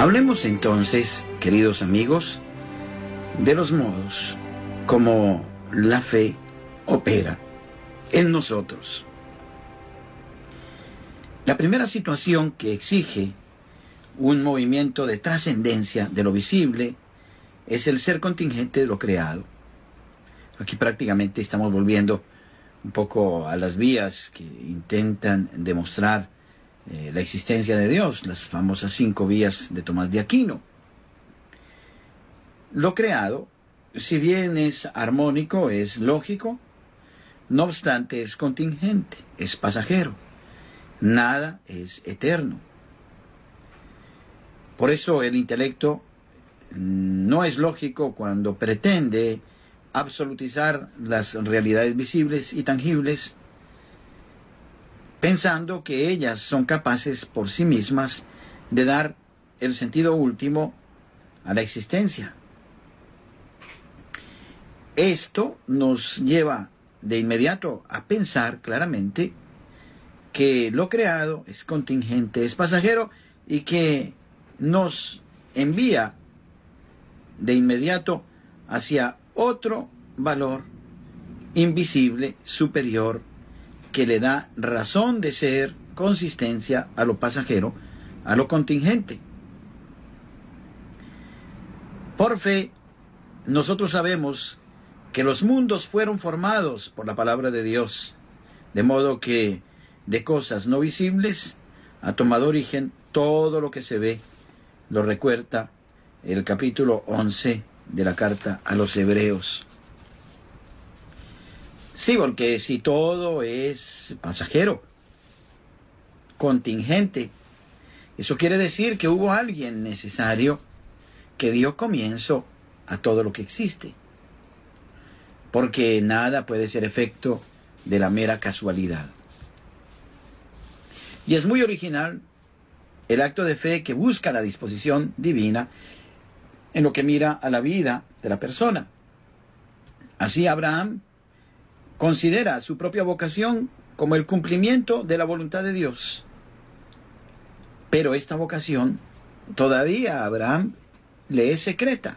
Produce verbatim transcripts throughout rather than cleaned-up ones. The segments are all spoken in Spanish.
Hablemos entonces, queridos amigos, de los modos como la fe opera en nosotros. La primera situación que exige un movimiento de trascendencia de lo visible es el ser contingente de lo creado. Aquí prácticamente estamos volviendo un poco a las vías que intentan demostrar eh, la existencia de Dios, las famosas cinco vías de Tomás de Aquino. Lo creado, si bien es armónico, es lógico, no obstante es contingente, es pasajero. Nada es eterno. Por eso el intelecto no es lógico cuando pretende absolutizar las realidades visibles y tangibles, pensando que ellas son capaces por sí mismas de dar el sentido último a la existencia. Esto nos lleva de inmediato a pensar claramente que lo creado es contingente, es pasajero, y que nos envía de inmediato hacia otro valor invisible, superior, que le da razón de ser, consistencia a lo pasajero, a lo contingente. Por fe, nosotros sabemos que los mundos fueron formados por la palabra de Dios, de modo que de cosas no visibles ha tomado origen todo lo que se ve. Lo recuerda el capítulo once de la carta a los Hebreos. Sí, porque si todo es pasajero, contingente, eso quiere decir que hubo alguien necesario que dio comienzo a todo lo que existe. Porque nada puede ser efecto de la mera casualidad. Y es muy original el acto de fe que busca la disposición divina en lo que mira a la vida de la persona. Así Abraham considera su propia vocación como el cumplimiento de la voluntad de Dios. Pero esta vocación todavía a Abraham le es secreta.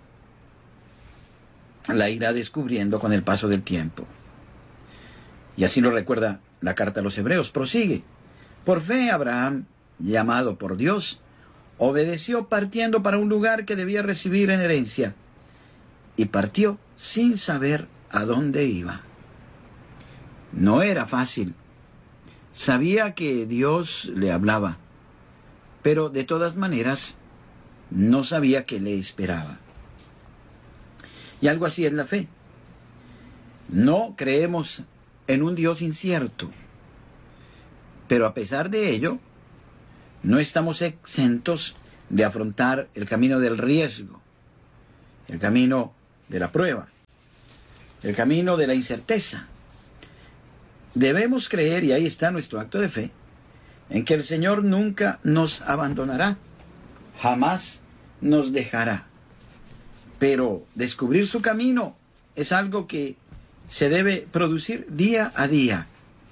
La irá descubriendo con el paso del tiempo. Y así lo recuerda la carta a los Hebreos. Prosigue. Por fe Abraham, llamado por Dios, obedeció partiendo para un lugar que debía recibir en herencia, y partió sin saber a dónde iba. No era fácil. Sabía que Dios le hablaba, pero de todas maneras no sabía qué le esperaba. Y algo así es la fe. No creemos en un Dios incierto, pero a pesar de ello, no estamos exentos de afrontar el camino del riesgo, el camino de la prueba, el camino de la incerteza. Debemos creer, y ahí está nuestro acto de fe, en que el Señor nunca nos abandonará, jamás nos dejará. Pero descubrir su camino es algo que se debe producir día a día.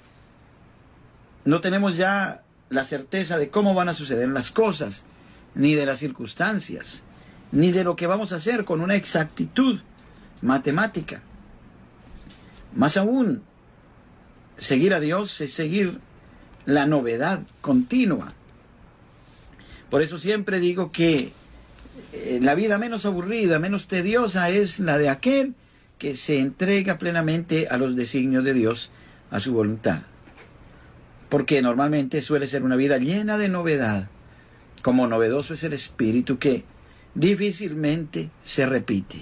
No tenemos ya la certeza de cómo van a suceder las cosas, ni de las circunstancias, ni de lo que vamos a hacer con una exactitud matemática. Más aún, seguir a Dios es seguir la novedad continua. Por eso siempre digo que eh, la vida menos aburrida, menos tediosa es la de aquel que se entrega plenamente a los designios de Dios, a su voluntad. Porque normalmente suele ser una vida llena de novedad, como novedoso es el espíritu que difícilmente se repite.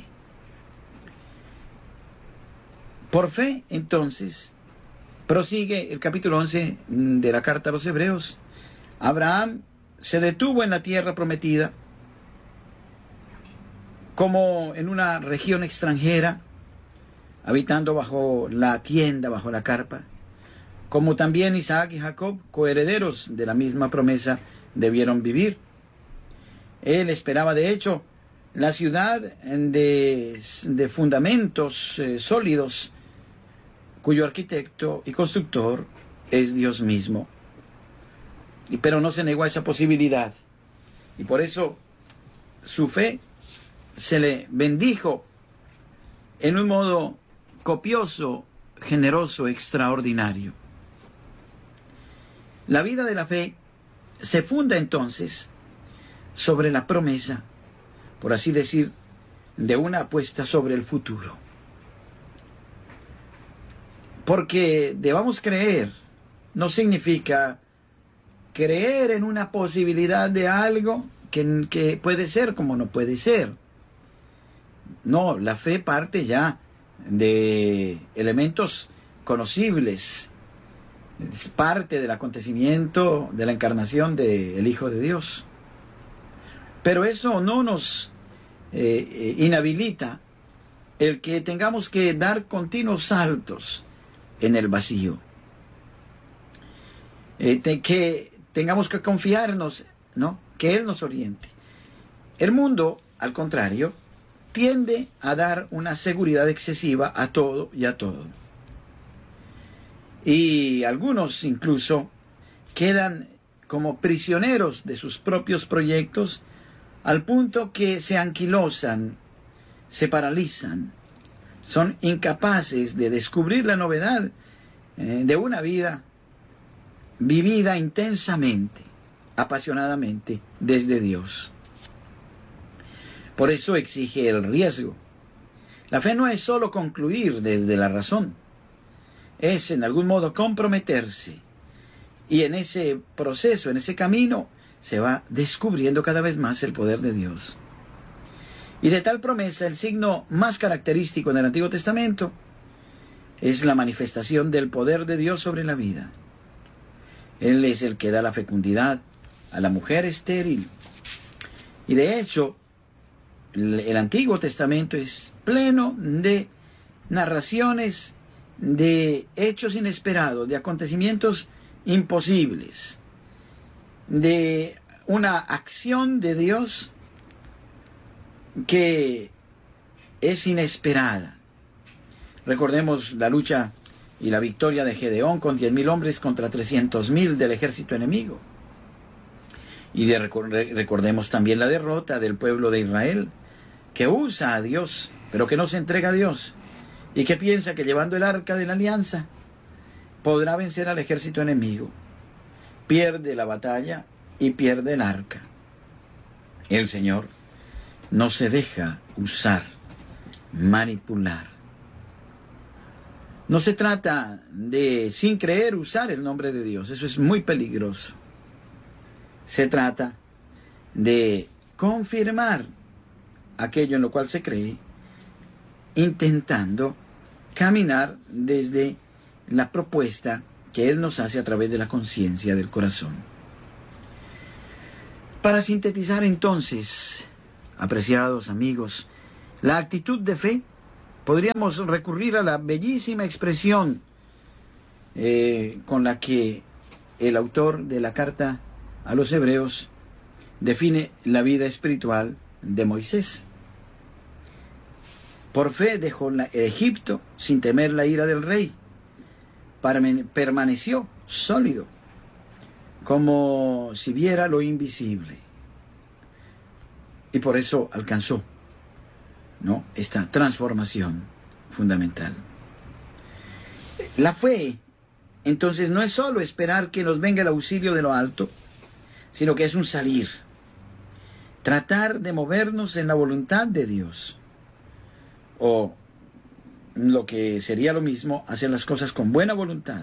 Por fe, entonces, prosigue el capítulo once de la carta a los Hebreos. Abraham se detuvo en la tierra prometida, como en una región extranjera, habitando bajo la tienda, bajo la carpa, como también Isaac y Jacob, coherederos de la misma promesa, debieron vivir. Él esperaba, de hecho, la ciudad de, de fundamentos eh, sólidos, cuyo arquitecto y constructor es Dios mismo. Pero no se negó a esa posibilidad. Y por eso su fe se le bendijo en un modo copioso, generoso, extraordinario. La vida de la fe se funda entonces sobre la promesa, por así decir, de una apuesta sobre el futuro. Porque debamos creer no significa creer en una posibilidad de algo que, que puede ser como no puede ser. No, la fe parte ya de elementos conocibles. Es parte del acontecimiento de la encarnación del Hijo de Dios. Pero eso no nos eh, inhabilita el que tengamos que dar continuos saltos en el vacío. Eh, te, que tengamos que confiarnos, ¿no? Que Él nos oriente. El mundo, al contrario, tiende a dar una seguridad excesiva a todo y a todo. Y algunos incluso quedan como prisioneros de sus propios proyectos al punto que se anquilosan, se paralizan, son incapaces de descubrir la novedad eh, de una vida vivida intensamente, apasionadamente desde Dios. Por eso exige el riesgo. La fe no es solo concluir desde la razón, es en algún modo comprometerse. Y en ese proceso, en ese camino, se va descubriendo cada vez más el poder de Dios. Y de tal promesa, el signo más característico en el Antiguo Testamento es la manifestación del poder de Dios sobre la vida. Él es el que da la fecundidad a la mujer estéril. Y de hecho, el, el Antiguo Testamento es pleno de narraciones de hechos inesperados, de acontecimientos imposibles, de una acción de Dios que es inesperada. Recordemos la lucha y la victoria de Gedeón con diez mil hombres contra trescientos mil del ejército enemigo. Y de, recordemos también la derrota del pueblo de Israel, que usa a Dios, pero que no se entrega a Dios, y que piensa que llevando el arca de la alianza podrá vencer al ejército enemigo. Pierde la batalla y pierde el arca. El Señor no se deja usar, manipular. No se trata de, sin creer, usar el nombre de Dios. Eso es muy peligroso. Se trata de confirmar aquello en lo cual se cree, intentando caminar desde la propuesta que Él nos hace a través de la conciencia del corazón. Para sintetizar entonces, apreciados amigos, la actitud de fe, podríamos recurrir a la bellísima expresión eh, con la que el autor de la carta a los Hebreos define la vida espiritual de Moisés. Por fe dejó la, Egipto sin temer la ira del rey. Permaneció sólido, como si viera lo invisible. Y por eso alcanzó, ¿no?, esta transformación fundamental. La fe, entonces, no es solo esperar que nos venga el auxilio de lo alto, sino que es un salir, tratar de movernos en la voluntad de Dios, o lo que sería lo mismo, hacer las cosas con buena voluntad.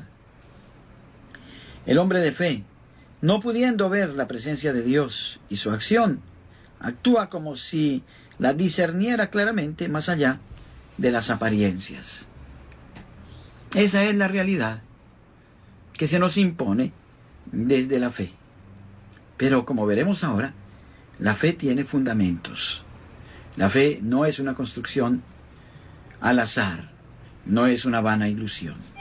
El hombre de fe, no pudiendo ver la presencia de Dios y su acción, actúa como si la discerniera claramente más allá de las apariencias. Esa es la realidad que se nos impone desde la fe. Pero como veremos ahora, la fe tiene fundamentos. La fe no es una construcción al azar, no es una vana ilusión.